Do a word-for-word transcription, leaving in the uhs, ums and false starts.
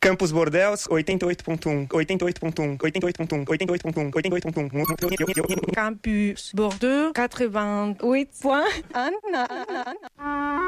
Campus Bordeaux, oitenta e oito ponto um, oitenta e oito ponto um, oitenta e oito ponto um, oitenta e oito ponto um, oitenta e oito ponto um. Campus Bordeaux, quatre-vingt-huit point un.